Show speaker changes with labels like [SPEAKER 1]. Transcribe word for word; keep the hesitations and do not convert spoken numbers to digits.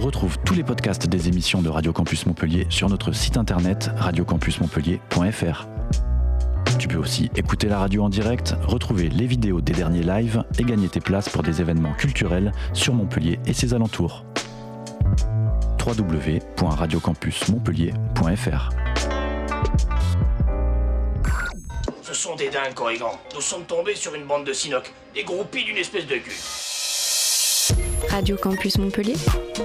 [SPEAKER 1] Retrouve tous les podcasts des émissions de Radio Campus Montpellier sur notre site internet radio campus montpellier point f r. Tu peux aussi écouter la radio en direct, retrouver les vidéos des derniers lives et gagner tes places pour des événements culturels sur Montpellier et ses alentours. w w w point radio campus montpellier point f r.
[SPEAKER 2] Ce sont des dingues, Corrigan. Nous sommes tombés sur une bande de Sinoc, des groupies d'une espèce de cul.
[SPEAKER 3] Radio Campus Montpellier